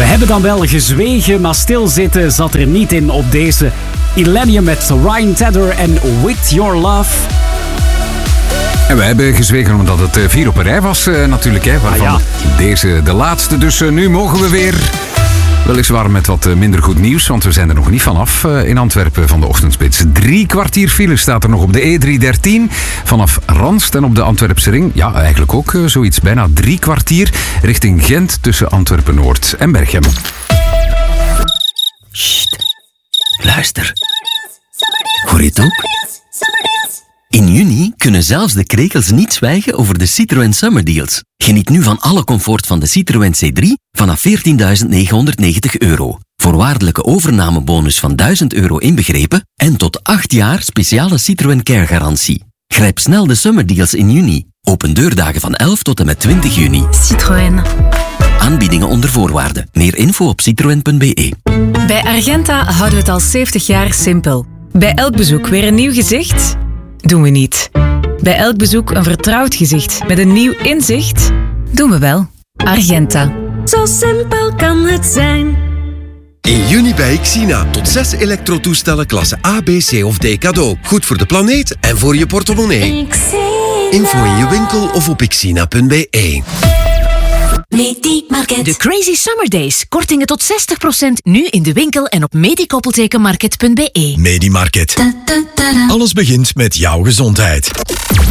We hebben dan wel gezwegen, maar stilzitten zat er niet in op deze. Illenium met Ryan Tedder en With Your Love. En we hebben gezwegen omdat het 4 op een rij was natuurlijk. Hè, waarvan deze de laatste. Dus nu mogen we weer. Weliswaar met wat minder goed nieuws, want we zijn er nog niet vanaf in Antwerpen van de ochtendspits. 3 kwartier file staat er nog op de E313 vanaf Ranst en op de Antwerpse ring. Ja, eigenlijk ook zoiets, bijna 3 kwartier richting Gent tussen Antwerpen-Noord en Berchem. Sst, luister. Hoor je het ook? In juni kunnen zelfs de krekels niet zwijgen over de Citroën Summer Deals. Geniet nu van alle comfort van de Citroën C3 vanaf €14.990. Voorwaardelijke overnamebonus van €1.000 inbegrepen en tot 8 jaar speciale Citroën Care garantie. Grijp snel de Summer Deals in juni. Open deurdagen van 11 tot en met 20 juni. Citroën. Aanbiedingen onder voorwaarden. Meer info op citroen.be. Bij Argenta houden we het al 70 jaar simpel. Bij elk bezoek weer een nieuw gezicht? Doen we niet. Bij elk bezoek een vertrouwd gezicht met een nieuw inzicht? Doen we wel. Argenta. Zo simpel kan het zijn. In juni bij Xina. Tot 6 elektrotoestellen klasse A, B, C of D cadeau. Goed voor de planeet en voor je portemonnee. Info in je winkel of op xina.be. Medimarket. De Crazy Summer Days. Kortingen tot 60% nu in de winkel en op medikoppeltekenmarket.be. Medimarket. Alles begint met jouw gezondheid.